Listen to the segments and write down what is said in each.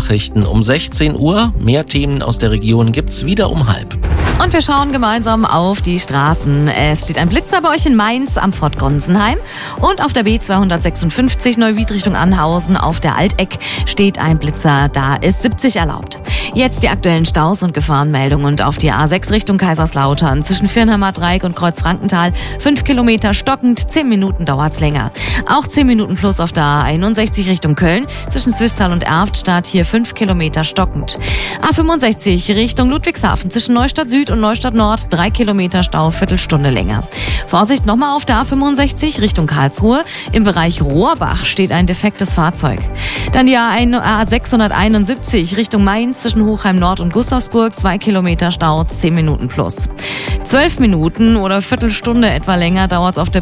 Nachrichten um 16 Uhr. Mehr Themen aus der Region gibt's wieder um 12:30. Und wir schauen gemeinsam auf die Straßen. Es steht ein Blitzer bei euch in Mainz am Fort Gonsenheim. Und auf der B256 Neuwied Richtung Anhausen auf der Alteck steht ein Blitzer. Da ist 70 erlaubt. Jetzt die aktuellen Staus und Gefahrenmeldungen. Und auf die A6 Richtung Kaiserslautern zwischen Viernheimer Dreieck und Kreuzfrankenthal 5 Kilometer stockend, 10 Minuten dauert's länger. Auch 10 Minuten plus auf der A61 Richtung Köln zwischen Swisttal und Erftstadt, hier 5 Kilometer stockend. A65 Richtung Ludwigshafen zwischen Neustadt Süd und Neustadt Nord 3 Kilometer Stau, Viertelstunde länger. Vorsicht nochmal auf der A65 Richtung Karlsruhe. Im Bereich Rohrbach steht ein defektes Fahrzeug. Dann die A671 Richtung Mainz zwischen Hochheim Nord und Gustavsburg 2 Kilometer Stau, 10 Minuten plus. 12 Minuten oder Viertelstunde etwa länger dauert es auf der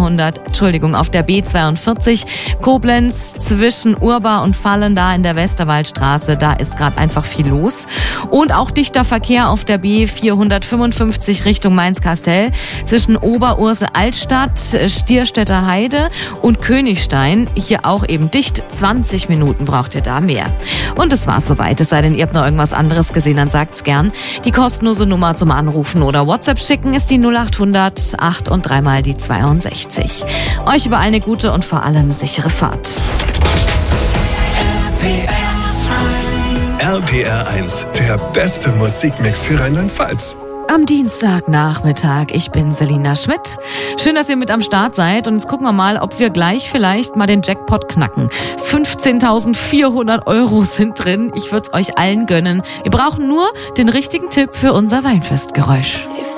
B42 Koblenz zwischen Urba und Fallen, da in der Westerwaldstraße. Da ist gerade einfach viel los. Und auch dichter Verkehr auf der B455 Richtung Mainz-Kastel zwischen Oberursel-Altstadt, Stierstädter Heide und Königstein. Hier auch eben dicht. 20 Minuten braucht ihr da mehr. Und das war's soweit. Es sei denn, ihr habt noch irgendwas anderes gesehen, dann sagt's gern. Die kostenlose Nummer zum Anrufen oder WhatsApp schicken ist die 0800 8 und 3 mal die 62. Euch überall eine gute und vor allem sichere Fahrt. RPR 1, der beste Musikmix für Rheinland-Pfalz. Am Dienstagnachmittag, ich bin Selina Schmidt. Schön, dass ihr mit am Start seid und jetzt gucken wir mal, ob wir gleich vielleicht mal den Jackpot knacken. 15.400 € sind drin, ich würde es euch allen gönnen. Wir brauchen nur den richtigen Tipp für unser Weinfestgeräusch.